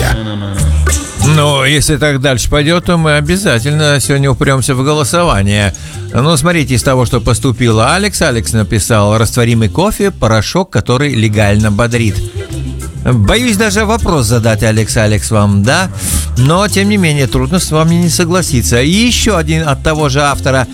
Россия. Ну, если так дальше пойдет, то мы обязательно сегодня упремся в голосование. Ну, смотрите, из того, что поступило. Алекс написал: растворимый кофе, порошок, который легально бодрит. Боюсь даже вопрос задать, Алекс, вам, да? Но, тем не менее, трудно с вами не согласиться. И еще один от того же автора.